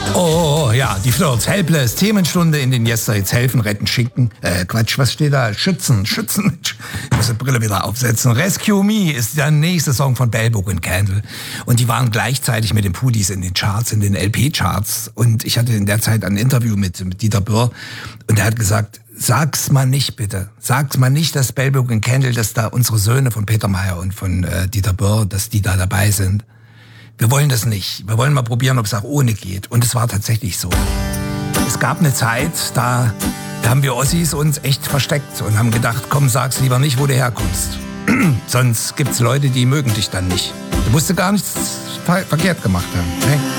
Oh, ja, die Flirts. Helpless, Themenstunde in den Yesterdays. Helfen, retten, schicken. Quatsch, was steht da? Schützen. Ich muss die Brille wieder aufsetzen. Rescue Me ist der nächste Song von Bellbook und Candle. Und die waren gleichzeitig mit den Pudis in den Charts, in den LP-Charts. Und ich hatte in der Zeit ein Interview mit Dieter Böhr. Und er hat gesagt, sag's mal nicht, bitte. Sag's mal nicht, dass Bellbook und Candle, dass da unsere Söhne von Peter Mayer und von Dieter Böhr, dass die da dabei sind. Wir wollen das nicht. Wir wollen mal probieren, ob es auch ohne geht. Und es war tatsächlich so. Es gab eine Zeit, da haben wir Ossis uns echt versteckt und haben gedacht, komm, sag's lieber nicht, wo du herkommst. Sonst gibt's Leute, die mögen dich dann nicht. Du musst gar nichts verkehrt gemacht haben. Ne?